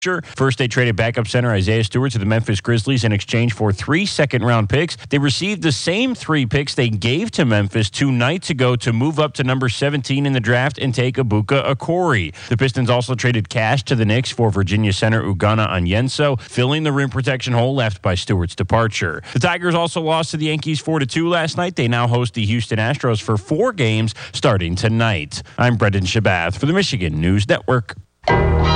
First, they traded backup center Isaiah Stewart to the Memphis Grizzlies in exchange for 3 second-round picks. They received the same 3 picks they gave to Memphis 2 nights ago to move up to number 17 in the draft and take Ibuka Okori. The Pistons also traded cash to the Knicks for Virginia center Ugana Onyenso, filling the rim protection hole left by Stewart's departure. The Tigers also lost to the Yankees 4-2 last night. They now host the Houston Astros for 4 games starting tonight. I'm Brendan Shabath for the Michigan News Network.